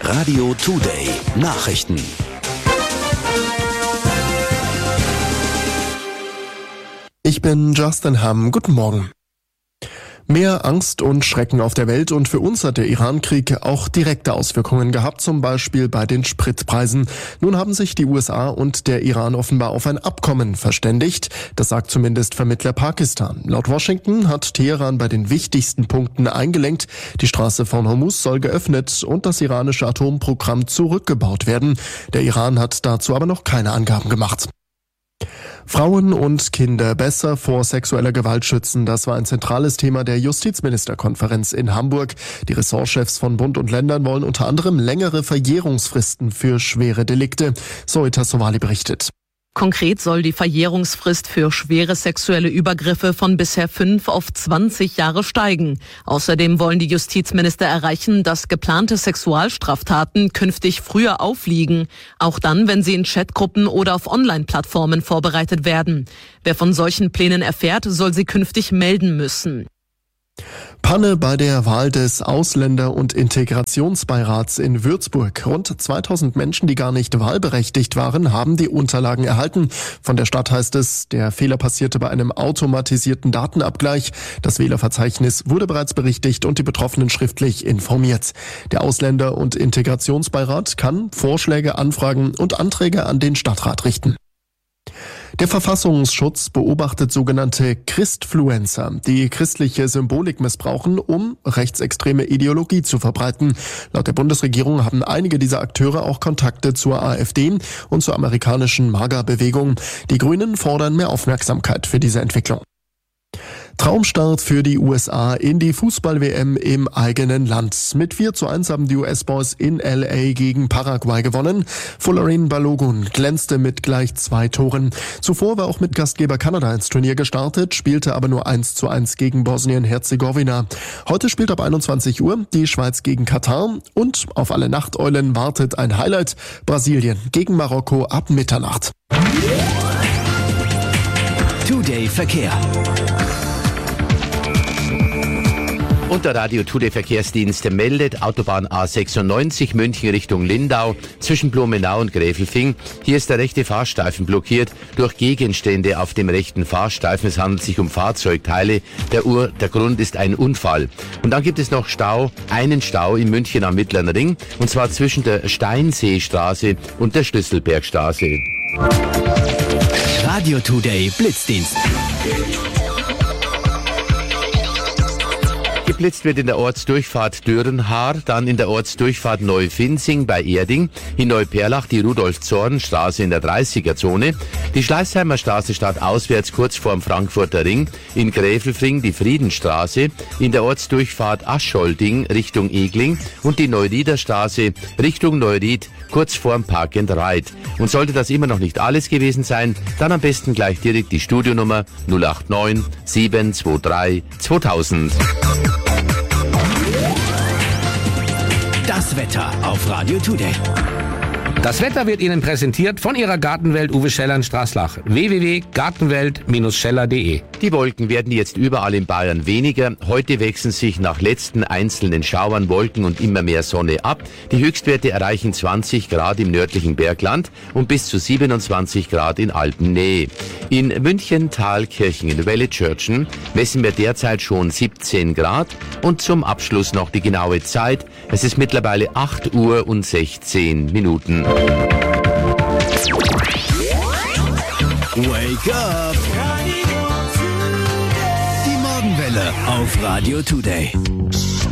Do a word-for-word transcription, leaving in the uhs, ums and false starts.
Radio Today Nachrichten. Ich bin Justin Hamm. Guten Morgen. Mehr Angst und Schrecken auf der Welt und für uns hat der Iran-Krieg auch direkte Auswirkungen gehabt, zum Beispiel bei den Spritpreisen. Nun haben sich die U S A und der Iran offenbar auf ein Abkommen verständigt. Das sagt zumindest Vermittler Pakistan. Laut Washington hat Teheran bei den wichtigsten Punkten eingelenkt. Die Straße von Hormuz soll geöffnet und das iranische Atomprogramm zurückgebaut werden. Der Iran hat dazu aber noch keine Angaben gemacht. Frauen und Kinder besser vor sexueller Gewalt schützen, das war ein zentrales Thema der Justizministerkonferenz in Hamburg. Die Ressortchefs von Bund und Ländern wollen unter anderem längere Verjährungsfristen für schwere Delikte. Zoe Sowali berichtet. Konkret soll die Verjährungsfrist für schwere sexuelle Übergriffe von bisher fünf auf zwanzig Jahre steigen. Außerdem wollen die Justizminister erreichen, dass geplante Sexualstraftaten künftig früher aufliegen, auch dann, wenn sie in Chatgruppen oder auf Online-Plattformen vorbereitet werden. Wer von solchen Plänen erfährt, soll sie künftig melden müssen. Panne bei der Wahl des Ausländer- und Integrationsbeirats in Würzburg. Rund zweitausend Menschen, die gar nicht wahlberechtigt waren, haben die Unterlagen erhalten. Von der Stadt heißt es, der Fehler passierte bei einem automatisierten Datenabgleich. Das Wählerverzeichnis wurde bereits berichtigt und die Betroffenen schriftlich informiert. Der Ausländer- und Integrationsbeirat kann Vorschläge, Anfragen und Anträge an den Stadtrat richten. Der Verfassungsschutz beobachtet sogenannte Christfluencer, die christliche Symbolik missbrauchen, um rechtsextreme Ideologie zu verbreiten. Laut der Bundesregierung haben einige dieser Akteure auch Kontakte zur AfD und zur amerikanischen MAGA-Bewegung. Die Grünen fordern mehr Aufmerksamkeit für diese Entwicklung. Traumstart für die U S A in die Fußball-W M im eigenen Land. Mit vier zu eins haben die U S-Boys in L A gegen Paraguay gewonnen. Folarin Balogun glänzte mit gleich zwei Toren. Zuvor war auch mit Gastgeber Kanada ins Turnier gestartet, spielte aber nur eins zu eins gegen Bosnien-Herzegowina. Heute spielt ab einundzwanzig Uhr die Schweiz gegen Katar und auf alle Nachteulen wartet ein Highlight: Brasilien gegen Marokko ab Mitternacht. Today Verkehr. Und der Radio Today Verkehrsdienst meldet Autobahn A sechsundneunzig München Richtung Lindau zwischen Blumenau und Gräfelfing. Hier ist der rechte Fahrstreifen blockiert durch Gegenstände auf dem rechten Fahrstreifen. Es handelt sich um Fahrzeugteile. Der, Ur, der Grund ist ein Unfall. Und dann gibt es noch Stau, einen Stau in München am Mittleren Ring, und zwar zwischen der Steinseestraße und der Schlüsselbergstraße. Radio Today Blitzdienst. Geblitzt wird in der Ortsdurchfahrt Dörenhaar, dann in der Ortsdurchfahrt Neufinzing bei Erding, in Neuperlach die Rudolf-Zorn-Straße in der dreißiger-Zone, die Schleißheimer Straße stadtauswärts kurz vorm Frankfurter Ring, in Gräfelfing die Friedenstraße, in der Ortsdurchfahrt Ascholdding Richtung Egling und die Neurieder Straße Richtung Neuried kurz vorm Park and Ride. Und sollte das immer noch nicht alles gewesen sein, dann am besten gleich direkt die Studionummer null acht neun sieben zwei drei zweitausend. Das Wetter auf Radio Today. Das Wetter wird Ihnen präsentiert von Ihrer Gartenwelt Uwe Scheller in Straßlach. w w w punkt gartenwelt Bindestrich scheller punkt de. Die Wolken werden jetzt überall in Bayern weniger. Heute wechseln sich nach letzten einzelnen Schauern Wolken und immer mehr Sonne ab. Die Höchstwerte erreichen zwanzig Grad im nördlichen Bergland und bis zu siebenundzwanzig Grad in Alpennähe. In München, Thalkirchen, in Wellitschörchen messen wir derzeit schon siebzehn Grad. Und zum Abschluss noch die genaue Zeit. Es ist mittlerweile acht Uhr und sechzehn Minuten. Wake up! Die Morgenwelle auf Radio Today.